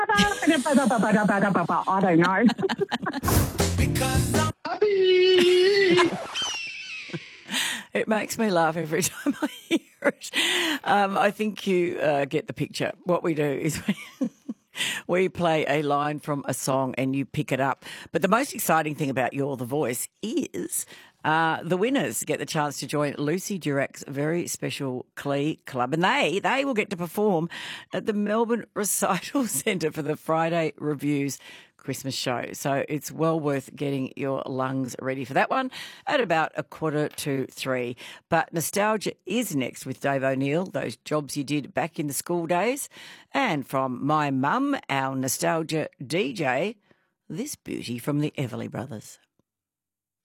I don't know. It makes me laugh every time I hear it. I think you get the picture. What we do is we play a line from a song and you pick it up. But the most exciting thing about You're the Voice is the winners get the chance to join Lucy Durac's very special Klee Club. And they will get to perform at the Melbourne Recital Centre for the Friday Reviews Christmas show. So it's well worth getting your lungs ready for that one at about 2:45. But nostalgia is next with Dave O'Neill, those jobs you did back in the school days. And from my mum, our nostalgia DJ, this beauty from the Everly Brothers.